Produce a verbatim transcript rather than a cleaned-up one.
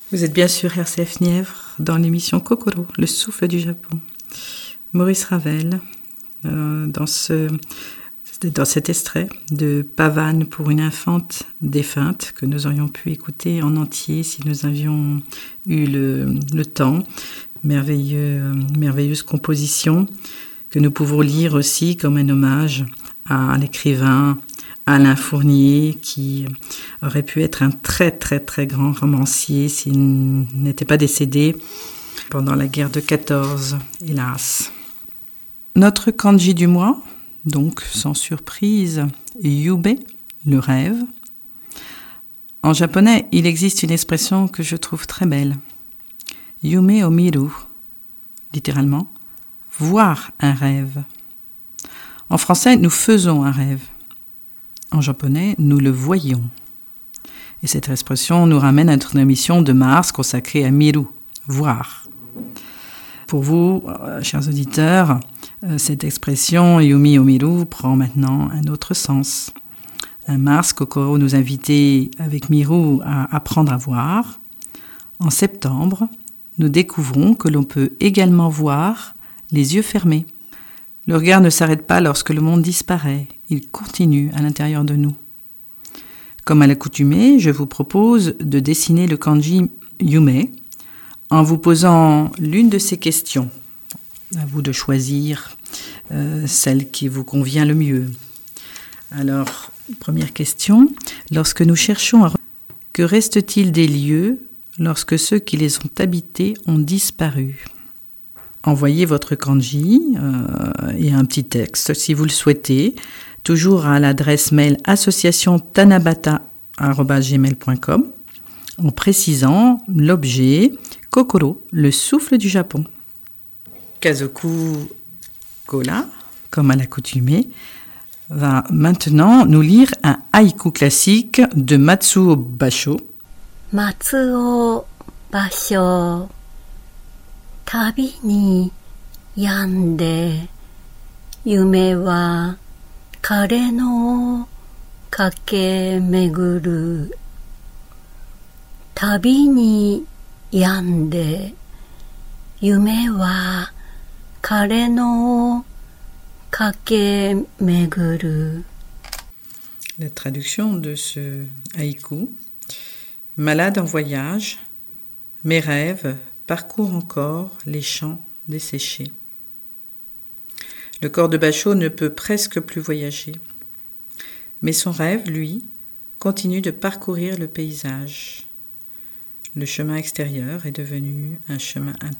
Vous êtes bien sûr R C F Nièvre dans l'émission Kokoro, le souffle du Japon. Maurice Ravel, euh, dans, ce, dans cet extrait de Pavane pour une infante défunte que nous aurions pu écouter en entier si nous avions eu le, le temps. Merveilleux, merveilleuse composition que nous pouvons lire aussi comme un hommage à l'écrivain Alain Fournier, qui aurait pu être un très très très grand romancier s'il n'était pas décédé pendant la guerre de quatorze, hélas. Notre kanji du mois, donc sans surprise, Yube, le rêve. En japonais, il existe une expression que je trouve très belle. Yume o miru, littéralement, voir un rêve. En français, nous faisons un rêve. En japonais, nous le voyons. Et cette expression nous ramène à notre émission de mars consacrée à miru, voir. Pour vous, euh, chers auditeurs, euh, cette expression Yumi o miru prend maintenant un autre sens. En mars, Kokoro nous invitait avec Miru à apprendre à voir. En septembre, nous découvrons que l'on peut également voir les yeux fermés. Le regard ne s'arrête pas lorsque le monde disparaît, il continue à l'intérieur de nous. Comme à l'accoutumée, je vous propose de dessiner le kanji Yume en vous posant l'une de ces questions. À vous de choisir euh, celle qui vous convient le mieux. Alors, première question, lorsque nous cherchons à... Que reste-t-il des lieux lorsque ceux qui les ont habités ont disparu ? Envoyez votre kanji euh, et un petit texte si vous le souhaitez, toujours à l'adresse mail association tanabata arobase gmail point com en précisant l'objet Kokoro, le souffle du Japon. Kazoku Kola, comme à l'accoutumée, va maintenant nous lire un haïku classique de Matsuo Basho. Matsuo Basho. 旅に病んで夢は彼の駆け巡る旅に病んで夢は彼の駆け巡る La traduction de ce haïku. Malade en voyage, mes rêves parcourt encore les champs desséchés. Le corps de Basho ne peut presque plus voyager, mais son rêve, lui, continue de parcourir le paysage. Le chemin extérieur est devenu un chemin intérieur.